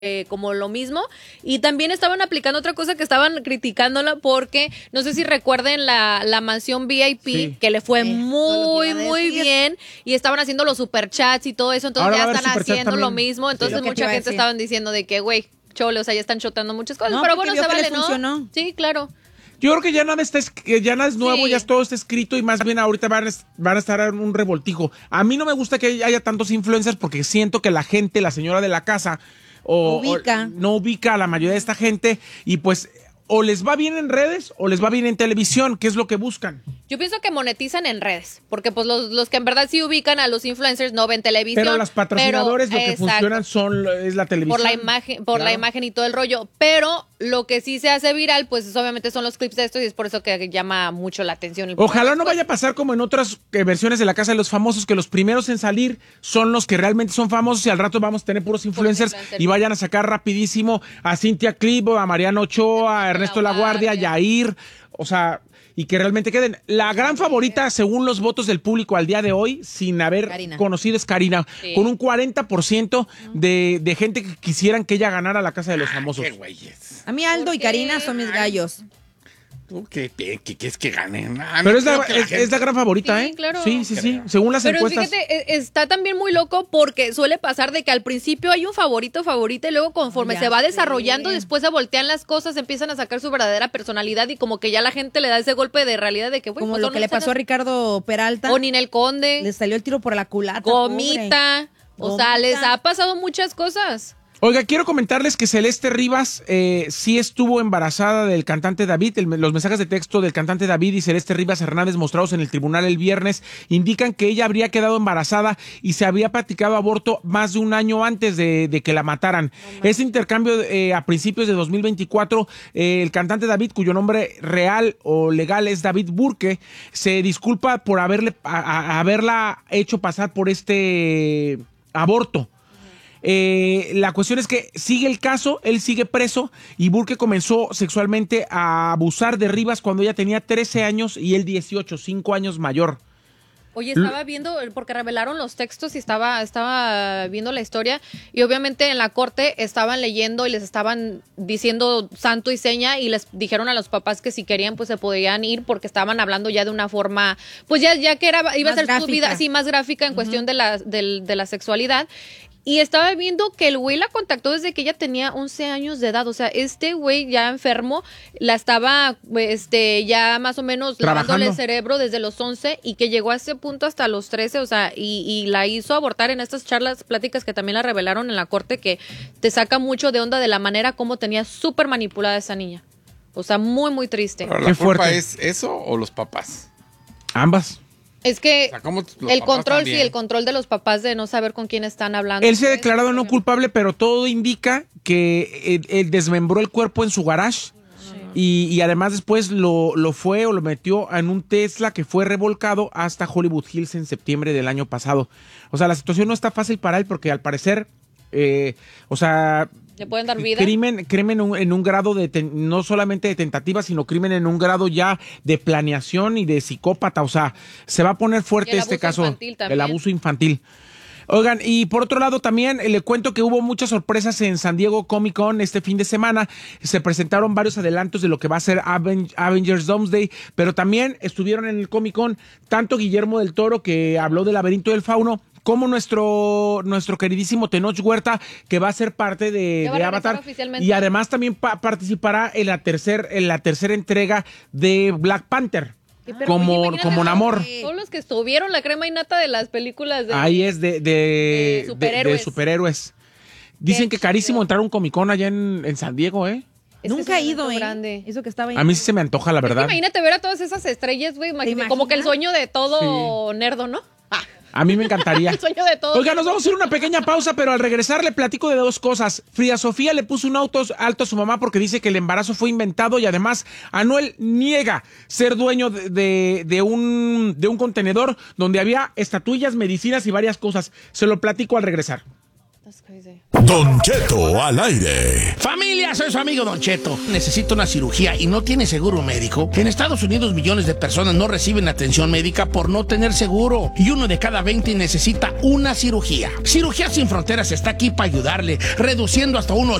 como lo mismo, y también estaban aplicando otra cosa que estaban criticándola porque no sé si recuerden la mansión VIP, sí, que le fue muy bien, y estaban haciendo los superchats y todo eso, entonces ahora ya están haciendo lo mismo, entonces sí, mucha gente estaban diciendo de que güey, chole, o sea, ya están chotando muchas cosas, no, pero bueno, se vale, ¿no? Funcionó. Sí, claro. Yo creo que ya nada ya nada es nuevo, sí, ya todo está escrito y más bien ahorita van a estar en un revoltijo. A mí no me gusta que haya tantos influencers porque siento que la gente, la señora de la casa, no ubica a la mayoría de esta gente y pues o les va bien en redes o les va bien en televisión, que es lo que buscan. Yo pienso que monetizan en redes, porque pues los que en verdad sí ubican a los influencers no ven televisión. Pero los patrocinadores lo que funcionan es la televisión. Por la imagen y todo el rollo. Pero lo que sí se hace viral, pues obviamente son los clips de estos y es por eso que llama mucho la atención. Ojalá no vaya a pasar como en otras versiones de La Casa de los Famosos, que los primeros en salir son los que realmente son famosos y al rato vamos a tener puros influencers y vayan a sacar rapidísimo a Cintia Clip, a Mariano Ochoa, a Ernesto La Guardia, a Yair, o sea, y que realmente queden. La gran favorita, según los votos del público al día de hoy, sin haber conocido, es Karina, sí, con un 40% de gente que quisieran que ella ganara La Casa de los Famosos. Qué güeyes. A mí Aldo y Karina son mis gallos. ¿Qué es que ganen? Pero es la gran favorita, sí, claro. Sí, según las encuestas. Pero fíjate, está también muy loco porque suele pasar de que al principio hay un favorita y luego conforme se va desarrollando, después se voltean las cosas, empiezan a sacar su verdadera personalidad y como que ya la gente le da ese golpe de realidad de que... Como lo que le pasó a Ricardo Peralta. O Ninel Conde. Le salió el tiro por la culata. Gomita. O sea, les ha pasado muchas cosas. Oiga, quiero comentarles que Celeste Rivas sí estuvo embarazada del cantante David. Los mensajes de texto del cantante David y Celeste Rivas Hernández mostrados en el tribunal el viernes indican que ella habría quedado embarazada y se había practicado aborto más de un año antes de que la mataran. Ese intercambio a principios de 2024, el cantante David, cuyo nombre real o legal es David Burke, se disculpa por haberla hecho pasar por este aborto. La cuestión es que sigue el caso, él sigue preso y Burke comenzó sexualmente a abusar de Rivas cuando ella tenía 13 años y él 18, 5 años mayor. Oye, estaba viendo, porque revelaron los textos y estaba viendo la historia y obviamente en la corte estaban leyendo y les estaban diciendo santo y seña y les dijeron a los papás que si querían pues se podían ir porque estaban hablando ya de una forma, pues ya que iba a ser su vida así más gráfica en cuestión de la sexualidad. Y estaba viendo que el güey la contactó desde que ella tenía 11 años de edad. O sea, este güey ya enfermo, la estaba ya más o menos lavándole el cerebro desde los 11 y que llegó a ese punto hasta los 13. O sea, y la hizo abortar en estas pláticas que también la revelaron en la corte, que te saca mucho de onda de la manera como tenía súper manipulada esa niña. O sea, muy, muy triste. ¿Pero la culpa es eso o los papás? Ambas. Es que el control de los papás de no saber con quién están hablando. Él se ha declarado no culpable, pero todo indica que él desmembró el cuerpo en su garage y además después lo metió en un Tesla que fue revolcado hasta Hollywood Hills en septiembre del año pasado. O sea, la situación no está fácil para él porque al parecer, ¿le pueden dar vida? Crimen en un grado no solamente de tentativa, sino crimen en un grado ya de planeación y de psicópata. O sea, se va a poner fuerte este caso. El abuso infantil. Oigan, y por otro lado también le cuento que hubo muchas sorpresas en San Diego Comic Con este fin de semana. Se presentaron varios adelantos de lo que va a ser Avengers Doomsday, pero también estuvieron en el Comic Con tanto Guillermo del Toro, que habló del Laberinto del Fauno, como nuestro queridísimo Tenoch Huerta, que va a ser parte de Avatar, y además también participará en la tercera entrega de Black Panther. Como Namor. Todos los que estuvieron, la crema innata de las películas de superhéroes. Dicen que carísimo entrar a un Comic-Con allá en San Diego, Nunca he ido, grande. Eso que estaba a mí sí se me antoja, la verdad. Imagínate ver a todas esas estrellas, güey. Como que el sueño de todo nerdo, ¿no? A mí me encantaría. El sueño de todo. Oiga, nos vamos a ir a una pequeña pausa, pero al regresar le platico de dos cosas. Frida Sofía le puso un auto alto a su mamá porque dice que el embarazo fue inventado y además Anuel niega ser dueño de un contenedor donde había estatuillas, medicinas y varias cosas. Se lo platico al regresar. That's crazy. Don Cheto al aire. Familia, soy su amigo Don Cheto. Necesito una cirugía y no tiene seguro médico. En Estados Unidos millones de personas no reciben atención médica por no tener seguro. Y 1 de cada 20 necesita una cirugía. Cirugía Sin Fronteras está aquí para ayudarle, reduciendo hasta un